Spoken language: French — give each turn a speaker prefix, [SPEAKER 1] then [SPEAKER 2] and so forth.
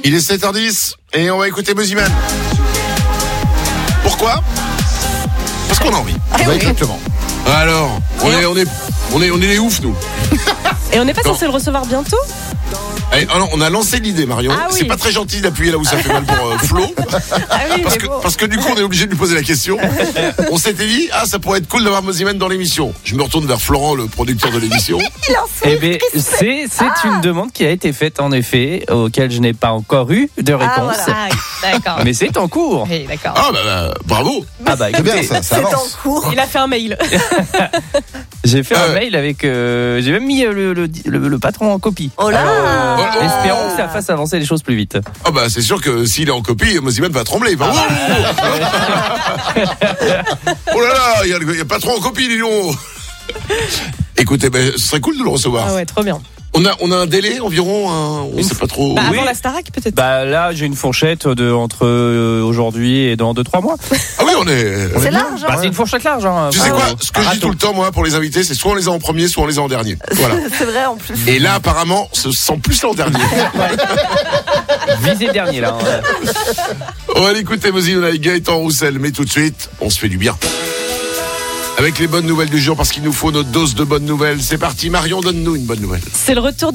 [SPEAKER 1] Il est 7h10 et on va écouter Moziman. Pourquoi ? Parce qu'on a envie.
[SPEAKER 2] Exactement.
[SPEAKER 1] Alors, on est les oufs, nous.
[SPEAKER 3] Et on n'est pas censé le recevoir bientôt ?
[SPEAKER 1] Allez, alors, on a lancé l'idée, Marion.
[SPEAKER 3] Ah oui.
[SPEAKER 1] C'est pas très gentil d'appuyer là où ça fait mal pour Flo.
[SPEAKER 3] Ah oui,
[SPEAKER 1] Parce que du coup, on est obligé de lui poser la question. On s'était dit, ça pourrait être cool d'avoir Moziman dans l'émission. Je me retourne vers Florent, le producteur de l'émission.
[SPEAKER 4] Eh bien, c'est une demande qui a été faite, en effet, auquel je n'ai pas encore eu de réponse.
[SPEAKER 3] Ah, d'accord.
[SPEAKER 4] Mais c'est en cours.
[SPEAKER 3] Oui, d'accord.
[SPEAKER 1] Ah, bah, bravo.
[SPEAKER 4] Ah bah,
[SPEAKER 2] C'est bien,
[SPEAKER 4] écoutez,
[SPEAKER 2] ça avance.
[SPEAKER 3] Il a fait un mail.
[SPEAKER 4] j'ai fait un mail avec... j'ai même mis le patron en copie.
[SPEAKER 3] Oh là.
[SPEAKER 4] Alors, espérons que ça fasse avancer les choses plus vite.
[SPEAKER 1] Ah bah c'est sûr que s'il est en copie, Moziman va trembler. Il va... Oh là là, il y a pas trop en copie, dis donc. Écoutez, ce serait cool de le recevoir.
[SPEAKER 3] Ah ouais, trop bien.
[SPEAKER 1] On a un délai environ, on sait pas trop.
[SPEAKER 3] Bah,
[SPEAKER 4] Oui.
[SPEAKER 3] avant la Starac, peut-être.
[SPEAKER 4] Bah là, j'ai une fourchette entre aujourd'hui et dans 2-3 mois.
[SPEAKER 1] Ah oui, on est.
[SPEAKER 3] C'est large.
[SPEAKER 4] Bah, c'est une fourchette large. Hein.
[SPEAKER 1] Tu sais quoi ? Ce que je dis tout le temps, moi, pour les invités, c'est soit on les a en premier, soit on les a en dernier. Voilà.
[SPEAKER 5] C'est vrai en plus.
[SPEAKER 1] Et là, apparemment, ce sent plus l'an dernier.
[SPEAKER 4] Visez dernier là.
[SPEAKER 1] On va l'écouter, Moziman avec Gaëtan Roussel. Mais tout de suite, on se fait du bien. Avec les bonnes nouvelles du jour, parce qu'il nous faut notre dose de bonnes nouvelles. C'est parti, Marion, donne-nous une bonne nouvelle.
[SPEAKER 3] C'est le retour